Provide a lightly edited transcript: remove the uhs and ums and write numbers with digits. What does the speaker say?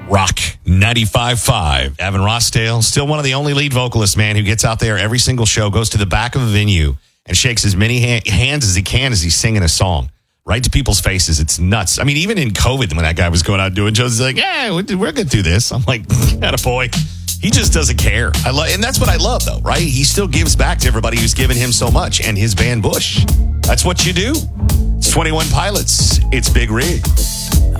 Rock 95.5. Evan Rossdale, still one of the only lead vocalists, man, who gets out there every single show, goes to the back of a venue and shakes as many hands as he can as he's singing a song. Right to people's faces. It's nuts. I mean, even in COVID, when that guy was going out doing shows, he's like, yeah, we're good through this. I'm like, attaboy. He just doesn't care. And that's what I love, though, right? He still gives back to everybody who's given him so much, and his band Bush. That's what you do. It's 21 Pilots. It's Big Rig.